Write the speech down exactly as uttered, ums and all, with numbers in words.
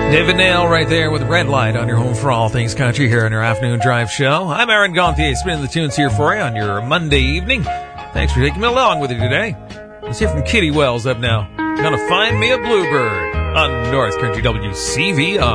David Nail right there with Red Light on your home for all things country here on your afternoon drive show. I'm Aaron Gonthier, spinning the tunes here for you on your Monday evening. Thanks for taking me along with you today. Let's hear from Kitty Wells up now. Gonna find me a bluebird on North Country W C V R.